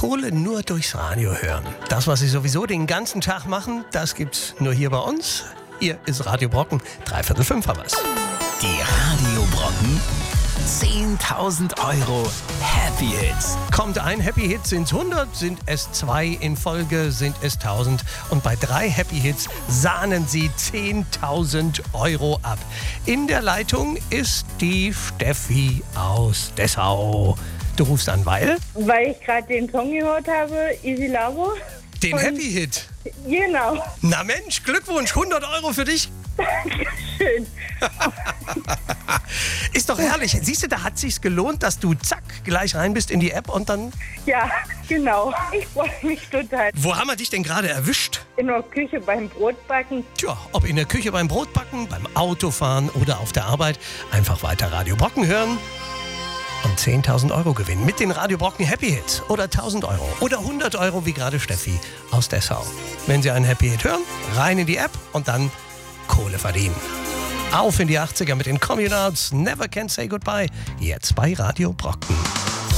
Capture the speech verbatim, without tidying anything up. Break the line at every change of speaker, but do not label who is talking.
Kohle nur durchs Radio hören. Das, was Sie sowieso den ganzen Tag machen, das gibt's nur hier bei uns. Hier ist Radio Brocken, dreiviertel fünf haben wir's.
Die Radio Brocken zehntausend Euro Happy Hits.
Kommt ein Happy Hit, sind's hundert, sind es zwei in Folge, sind es tausend. Und bei drei Happy Hits sahnen Sie zehntausend Euro ab. In der Leitung ist die Steffi aus Dessau. Du rufst an, weil?
Weil ich gerade den Song gehört habe, Easy Lavo.
Den
Und
Happy Hit.
Genau.
Na Mensch, Glückwunsch, hundert Euro für dich.
Dankeschön.
Ist doch herrlich. Siehst du, da hat sich's gelohnt, dass du zack gleich rein bist in die App und dann...
Ja, genau. Ich freue mich total.
Wo haben wir dich denn gerade erwischt?
In der Küche beim Brotbacken.
Tja, ob in der Küche beim Brotbacken, beim Autofahren oder auf der Arbeit, einfach weiter Radio Brocken hören und zehntausend Euro gewinnen mit den Radio Brocken Happy Hits oder tausend Euro oder hundert Euro wie gerade Steffi aus Dessau. Wenn Sie einen Happy Hit hören, rein in die App und dann Kohle verdienen. Auf in die achtziger mit den Communards, Never Can Say Goodbye, jetzt bei Radio Brocken.